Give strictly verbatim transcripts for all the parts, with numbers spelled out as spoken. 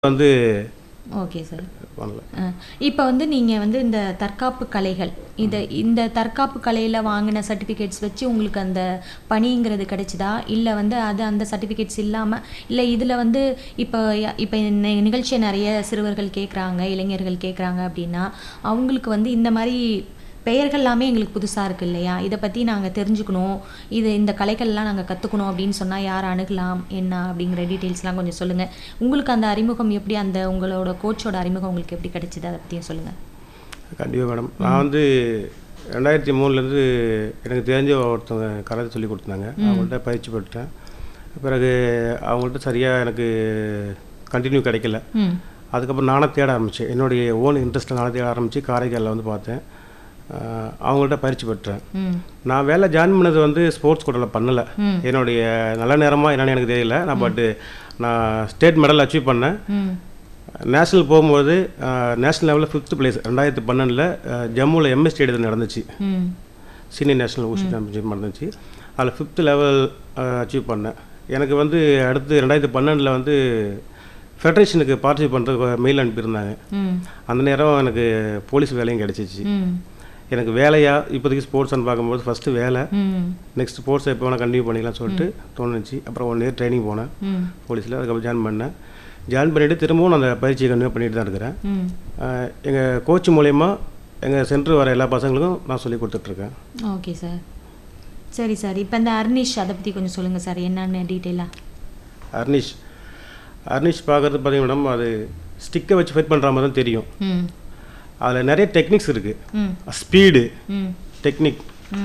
வந்து okay sir. பண்ணல. இப்போ வந்து நீங்கள் வந்து இந்த தற்காப்பு கலைகள் இதை இந்த தற்காப்பு கலையில் வாங்கின சர்டிஃபிகேட்ஸ் வச்சு உங்களுக்கு அந்த பணிங்கிறது கிடைச்சிதா, இல்லை வந்து அது அந்த சர்டிஃபிகேட்ஸ் இல்லாமல், இல்லை இதில் வந்து இப்போ இப்போ இந்த நிகழ்ச்சியை நிறைய சிறுவர்கள் கேட்குறாங்க, இளைஞர்கள் கேட்குறாங்க அப்படின்னா அவங்களுக்கு வந்து இந்த மாதிரி பெயர்கள் எல்லாமே எங்களுக்கு புதுசாக இருக்குது இல்லையா, இதை பற்றி நாங்கள் தெரிஞ்சுக்கணும், இது இந்த கலைகள்லாம் நாங்கள் கற்றுக்கணும் அப்படின்னு சொன்னால் யார் அணுகலாம் என்ன அப்படிங்கிற டீட்டெயில்ஸ்லாம் கொஞ்சம் சொல்லுங்கள். உங்களுக்கு அந்த அறிமுகம் எப்படி, அந்த உங்களோட கோச்சோட அறிமுகம் உங்களுக்கு எப்படி கிடைச்சிது, அதை பற்றியும் சொல்லுங்கள். கண்டிப்பாக மேடம். நான் வந்து ரெண்டாயிரத்தி மூணுலேருந்து எனக்கு தெரிஞ்ச ஒருத்தவங்க கராத்தே சொல்லி கொடுத்தாங்க. அவங்கள்ட்ட பயிற்சி பெற்றேன். பிறகு அவங்கள்ட்ட சரியாக எனக்கு கண்டினியூ கிடைக்கல. அதுக்கப்புறம் நானே தேட ஆரம்பித்தேன். என்னுடைய ஓன் இன்ட்ரெஸ்ட்டில் நானே தேட ஆரம்பித்து காரைக்காலில் வந்து பார்த்தேன். அவங்கள்ட்ட பயிற்சி பெற்றேன். நான் வேலை ஜாயின் பண்ணது வந்து ஸ்போர்ட்ஸ் கோட்டாவில் பண்ணலை. என்னுடைய நல்ல நேரமாக என்னென்னு எனக்கு தெரியல. நான் பட்டு நான் ஸ்டேட் மெடல் அச்சீவ் பண்ணேன். நேஷ்னல் போகும்போது நேஷ்னல் லெவலில் ஃபிஃப்த் பிளேஸ் ரெண்டாயிரத்தி பன்னெண்டில் ஜம்முவில் எம்எஸ் ஸ்டேடியத்தில் நடந்துச்சு. சீனியர் நேஷ்னல் ஊசி சாம்பியன்ஷிப் நடந்துச்சு. அதில் ஃபிஃப்த் லெவல் அச்சீவ் பண்ணேன். எனக்கு வந்து அடுத்து ரெண்டாயிரத்தி பன்னெண்டில் வந்து ஃபெடரேஷனுக்கு பார்ட்டிசிபேட் பண்ணுறதுக்கு மெயில் அனுப்பியிருந்தாங்க. அந்த நேரம் எனக்கு போலீஸ் வேலையும் கிடச்சிச்சு. எனக்கு வேலையாக இப்போதைக்கு ஸ்போர்ட்ஸ்ன்னு பார்க்கும்போது ஃபஸ்ட்டு வேலை, நெக்ஸ்ட் ஸ்போர்ட்ஸ் எப்போ வேணால் கண்டினியூ பண்ணிக்கலாம் சொல்லிட்டு தோணுச்சு. அப்புறம் ஒன் இயர் ட்ரைனிங் போனேன் போலீஸில். அதுக்கப்புறம் ஜாயின் பண்ணேன். ஜாயின் பண்ணிவிட்டு திரும்பவும் அந்த பயிற்சியை கண்டினியூ பண்ணிட்டு தான் இருக்கிறேன். எங்கள் கோச் மூலயமா எங்கள் சென்டர் வர எல்லா பசங்களுக்கும் நான் சொல்லி கொடுத்துட்ருக்கேன். Okay sir. சரி சார். இப்போ இந்த அர்னிஷ் அதை பற்றி கொஞ்சம் சொல்லுங்கள் சார், என்னென்னு டீட்டெயிலாக. அர்னிஷ் அர்னிஷ் பார்க்குறது பார்த்தீங்க மேடம், அது ஸ்டிக்கை வச்சு ஃபைட் பண்ணுற மாதிரி தான் தெரியும். அதில் நிறைய டெக்னிக்ஸ் இருக்குது. ஸ்பீடு டெக்னிக்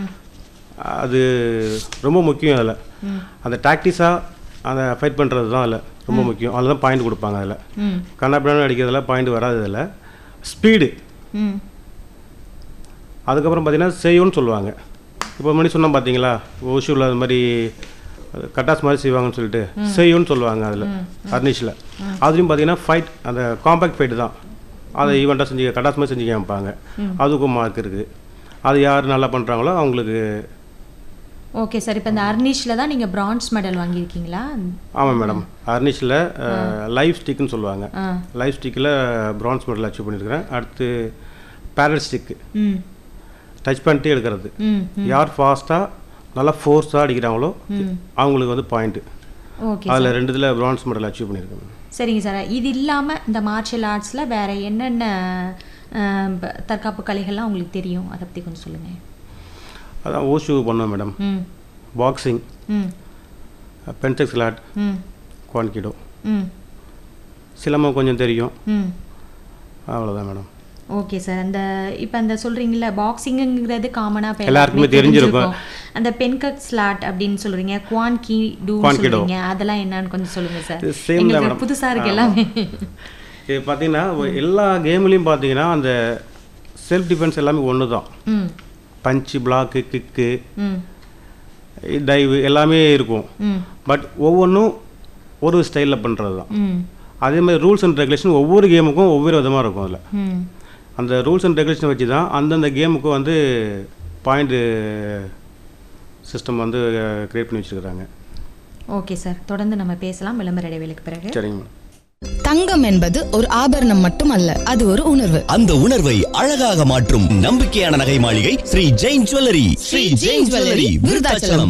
அது ரொம்ப முக்கியம். அதில் அந்த டாக்டிஸாக அந்த ஃபைட் பண்ணுறது தான் அதில் ரொம்ப முக்கியம். அதில் தான் பாயிண்ட் கொடுப்பாங்க. அதில் கண்ணாப்பிடான்னு அடிக்கிறதுல பாயிண்ட் வராது. அதில் ஸ்பீடு. அதுக்கப்புறம் பார்த்தீங்கன்னா செய்யும்னு சொல்லுவாங்க. இப்போ முன்னாடி சொன்னால் பார்த்தீங்களா, ஓஷூரில் அது மாதிரி கட்டாஸ் மாதிரி செய்வாங்கன்னு சொல்லிட்டு செய்யும்னு சொல்லுவாங்க. அதில் அர்னிஷில் அதுலேயும் பார்த்தீங்கன்னா ஃபைட் அந்த காம்பேக்ட் ஃபைட்டு தான். அதை ஈவெண்ட்டாக செஞ்சு கட்டாஸ் மாதிரி செஞ்சு காமிப்பாங்க. அதுக்கும் மார்க் இருக்குது. அது யார் நல்லா பண்ணுறாங்களோ அவங்களுக்கு. Okay sir. இப்போ இந்த அர்னிஷில் தான் நீங்கள் பிரான்ஸ் மெடல் வாங்கியிருக்கீங்களா? ஆமாம் மேடம். அர்னிஷில் லைஃப் ஸ்டிக்குன்னு சொல்லுவாங்க. லைஃப் ஸ்டிக்கில் பிரான்ஸ் மெடல் அச்சீவ் பண்ணியிருக்கிறேன். அடுத்து பேரல் ஸ்டிக்கு டச் பண்ணிட்டே எடுக்கிறது. யார் ஃபாஸ்ட்டாக நல்லா ஃபோர்ஸாக அடிக்கிறாங்களோ அவங்களுக்கு வந்து பாயிண்ட்டு. ஓகே. அதில் ரெண்டு இதில் பிரான்ஸ் மெடல் அச்சீவ் பண்ணியிருக்கேன். சரிங்க சார். இது இல்லாமல் இந்த மார்ஷியல் ஆர்ட்ஸில் வேறு என்னென்ன தற்காப்பு கலைகள்லாம் உங்களுக்கு தெரியும், அதை பற்றி கொஞ்சம் சொல்லுங்கள். அதான் ஓஷூ பண்ணுவேன் மேடம். பாக்ஸிங், பென்டெக்ஸ் லாட், குவான்கிடோ, சிலம்பம் கொஞ்சம் தெரியும். அவ்வளோதான் மேடம். Okay sir. அந்த இப்போ அந்த சொல்கிறீங்களா பாக்ஸிங்கிறது காமனாக எல்லாருக்குமே தெரிஞ்சிருக்கும். அந்த பென்கக் ஸ்லாட் அப்படின்னு சொல்கிறீங்க, குவான் கி டூ சொல்கிறீங்க, அதெல்லாம் என்னன்னு கொஞ்சம் சொல்லுங்கள் சார். எங்களுக்கு புதுசாக இருக்குது எல்லாமே. இது பார்த்தீங்கன்னா எல்லா கேம்லேயும் பார்த்தீங்கன்னா அந்த செல்ஃப் டிஃபென்ஸ் எல்லாமே ஒன்று தான். பஞ்சு, பிளாக்கு, கிக்கு, டைவு எல்லாமே இருக்கும். பட் ஒவ்வொன்றும் ஒரு ஸ்டைலில் பண்ணுறது தான். அதே மாதிரி ரூல்ஸ் அண்ட் ரெகுலேஷன் ஒவ்வொரு கேமுக்கும் ஒவ்வொரு விதமாக இருக்கும். அதில் அந்த ரூல்ஸ் அண்ட் ரெகுலேஷன் வச்சு தான் அந்தந்த கேமுக்கு வந்து பாயிண்ட்டு சிஸ்டம் வந்து கிரியேட் பண்ணி வச்சுருக்காங்க. Okay sir. தொடர்ந்து நம்ம பேசலாம் விளம்பர இடைவேளைக்கு பிறகு. சரிங்க. தங்கம் என்பது ஒரு ஆபரணம் மட்டுமல்ல, அது ஒரு உணர்வு. அந்த உணர்வை அழகாக மாற்றும் நம்பிக்கையான நகை மாளிகை Sri Jain jewellery. Sri Jain jewellery, Virudhachalam.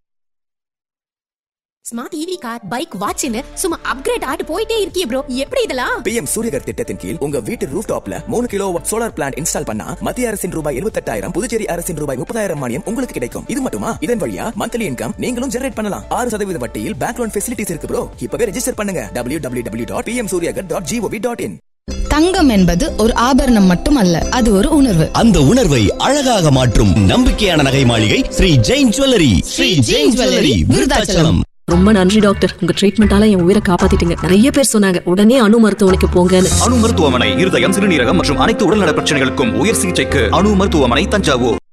Smart EV car, bike, வாட்ச்னு சும்மா அப்கிரேட் ஆட்டு போயிட்டே இருக்கீ ப்ரோ. எப்படி இதெல்லாம்? பிஎம் சூரியகர் திட்டத்தின் கீழ் உங்க வீட்டு ரூஃப் டாப்ல மூணு கிலோவாட் சோலார் பிளான்ட் இன்ஸ்டால் பண்ணா மத்திய அரசின் ரூபாய் இருபத்தெட்டாயிரம், புதுச்சேரி அரசின் ரூபாய் முப்பதாயிரம் மானியம் உங்களுக்கு கிடைக்கும். இது மட்டுமா, இதன் வழியா மந்த்லி இன்கம் நீங்களும் ஜெனரேட் பண்ணலாம். ஆறு சதவீத வட்டியில் பேங்க் லோன் ஃபெசிலிட்டிஸ் இருக்கு ப்ரோ. இப்பவே ரெஜிஸ்டர் பண்ணுங்க W W W dot B M Surya Ghar dot gov dot in. தங்கம் என்பது ஒரு ஆபரணம் மட்டுமல்ல, அது ஒரு உணர்வு. அந்த உணர்வை அழகாக மாற்றும் நம்பிக்கையான நகை மாளிகை ஸ்ரீ ஜெயின் ஜுவல்லரி. ஸ்ரீ ஜெயின் ஜுவல்லரி, விருதாச்சலம். ரொம்ப நன்றி டாக்டர், உங்க ட்ரீட்மெண்டால என் உயிரை காப்பாத்திட்டீங்க. நிறைய பேர் சொன்னாங்க உடனே அணு மருத்துவமனைக்கு போங்கன்னு. அணு மருத்துவமனை இருதயம், சிறுநீரகம் மற்றும் அனைத்து உடல்நல பிரச்சனைகளுக்கும் உயர் சிகிச்சைக்கு அணு மருத்துவமனை, தஞ்சாவூர்.